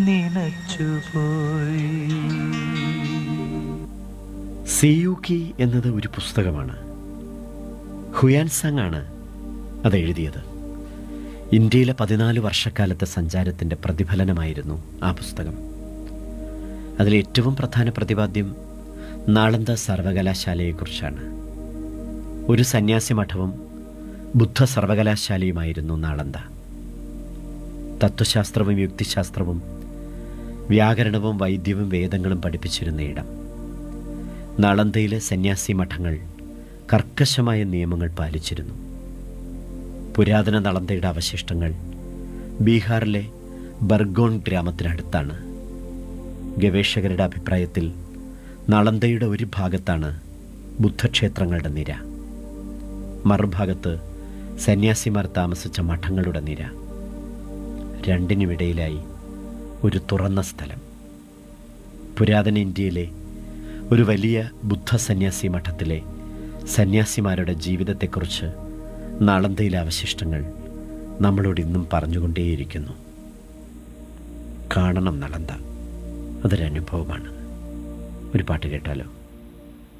നിനച്ചുപോയി. സിയൂക്കി എന്നത് ഒരു പുസ്തകമാണ്. ഹുയാൻസാങ് ആണ് അത് എഴുതിയത്. ഇന്ത്യയിലെ 14 വർഷക്കാലത്തെ സഞ്ചാരത്തിൻ്റെ പ്രതിഫലനമായിരുന്നു ആ പുസ്തകം. അതിലേറ്റവും പ്രധാന പ്രതിപാദ്യം നാളന്ദ സർവകലാശാലയെക്കുറിച്ചാണ്. ഒരു സന്യാസി മഠവും ബുദ്ധ സർവകലാശാലയുമായിരുന്നു നാളന്ദ. തത്വശാസ്ത്രവും യുക്തിശാസ്ത്രവും വ്യാകരണവും വൈദ്യവും വേദങ്ങളും പഠിപ്പിച്ചിരുന്ന ഇടം. നാളന്ദയിലെ സന്യാസി മഠങ്ങൾ കർക്കശമായ നിയമങ്ങൾ പാലിച്ചിരുന്നു. പുരാതന നളന്ദയുടെ അവശിഷ്ടങ്ങൾ ബീഹാറിലെ ബർഗോൺ ഗ്രാമത്തിനടുത്താണ്. ഗവേഷകരുടെ അഭിപ്രായത്തിൽ നളന്ദയുടെ ഒരു ഭാഗത്താണ് ബുദ്ധക്ഷേത്രങ്ങളുടെ നിര, മറുഭാഗത്ത് സന്യാസിമാർ താമസിച്ച മഠങ്ങളുടെ നിര. രണ്ടിനുമിടയിലായി ഒരു തുറന്ന സ്ഥലം. പുരാതന ഇന്ത്യയിലെ ഒരു വലിയ ബുദ്ധ സന്യാസി മഠത്തിലെ സന്യാസിമാരുടെ ജീവിതത്തെക്കുറിച്ച് നാളന്ദയിലെ അവശിഷ്ടങ്ങൾ നമ്മളോട് ഇന്നും പറഞ്ഞുകൊണ്ടേയിരിക്കുന്നു. കാണണം നളന്ദ, അതൊരനുഭവമാണ്. ഒരു പാട്ട് കേട്ടാലോ?